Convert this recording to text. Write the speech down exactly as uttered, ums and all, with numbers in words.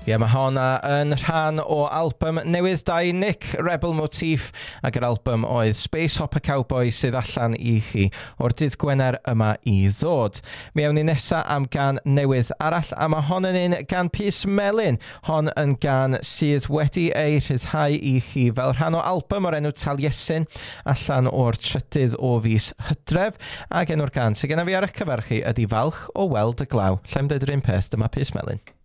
Ie, mae honna yn rhan o album newydd dau Nick, Rebel Motif, ac yr album oedd Space Hopper Cowboy sydd allan i chi o'r dydd Gwener yma i ddod. Mi awn ni nesa am gan newydd arall, a mae hon yn un gan Pys Melyn. Hon yn gan sydd wedi ei rhyddhau i chi fel rhan o album o'r enw Taliesin, allan o'r trydydd o fis Hydref, ac enw'r gan sydd genna fi ar eich cyfer chi ydi Falch o Weld y Glaw. Lle'n dweud yr un peth, dyma Pys Melyn.